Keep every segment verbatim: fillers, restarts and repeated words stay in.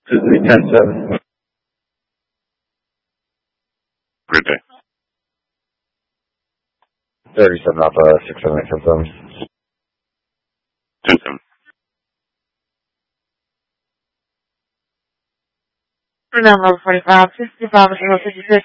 ten seven. Good day. thirty-seven Alpha, six seven eight seven. ten seven. Number forty-five, sixty-five, zero fifty-six.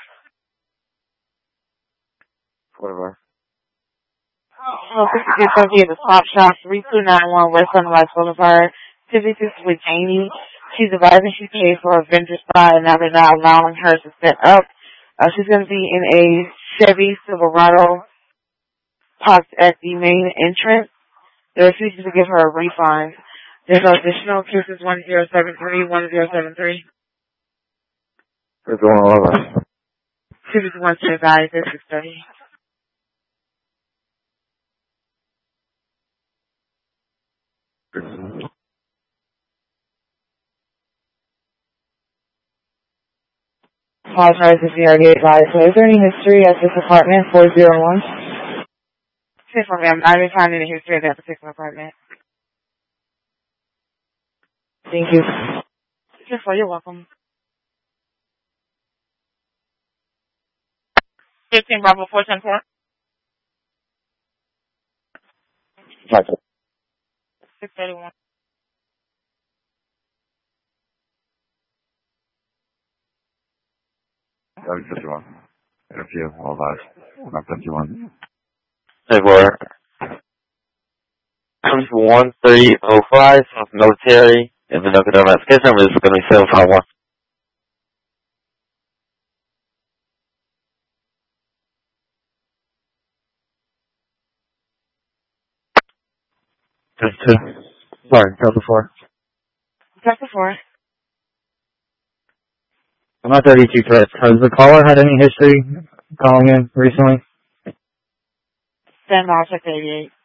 Whatever. Oh, fifty-six, going to be at the Stop Shop, three two nine one West Sunrise Boulevard. fifty-six with Jamie. She's advising she paid for a vendor spot, and now they're not allowing her to set up. Uh, she's going to be in a Chevy Silverado parked at the main entrance. They're refusing to give her a refund. There's no additional cases one zero seven three, one zero seven three. It's one eleven. fifty-one to advise at six thirty. Apologize if you already advised. So is there any history at this apartment, four oh one? Say for me, I'm not even finding any history at that particular apartment. Thank you. Just for you're welcome. fifteen Bravo four ten four. six thirty-one. That'd be fifty-one. Interview, all live. Not fifty-one. Hey, boy. Comes one three oh five, military, and the Nokodomas. Case number is going to be seven five one. Just two. Sorry, Delta four. Delta four. I'm not thirty-two threats. Has the caller had any history calling in recently? Stand by, check eighty-eight.